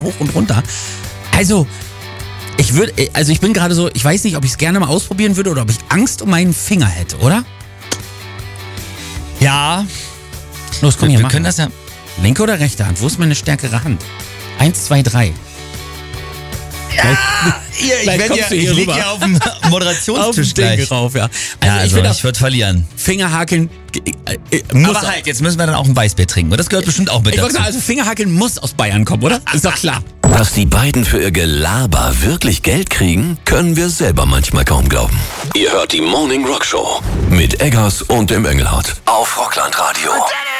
hoch und runter. Also, ich bin gerade so, ich weiß nicht, ob ich es gerne mal ausprobieren würde oder ob ich Angst um meinen Finger hätte, oder? Ja. Los, komm hier, wir mach können mal. das ja. Linke oder rechte Hand? Wo ist meine stärkere Hand? 1, 2, 3. Ich liege hier auf dem Moderationstisch gleich. Rauf, ja. Ich würde verlieren. Fingerhakeln Aber halt, jetzt müssen wir dann auch ein Weißbier trinken. Und das gehört bestimmt auch mit Ich dazu. wollte sagen, also Fingerhakeln muss aus Bayern kommen, oder? Ist doch klar. Dass die beiden für ihr Gelaber wirklich Geld kriegen, können wir selber manchmal kaum glauben. Ihr hört die Morning Rock Show mit Eggers und dem Engelhardt auf Rockland Radio.